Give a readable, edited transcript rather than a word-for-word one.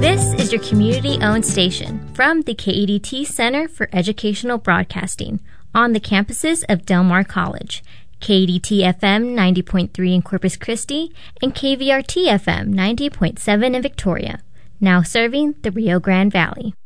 This is your community-owned station from the KEDT Center for Educational Broadcasting on the campuses of Del Mar College. KEDT-FM 90.3 in Corpus Christi and KVRT-FM 90.7 in Victoria. Now serving the Rio Grande Valley.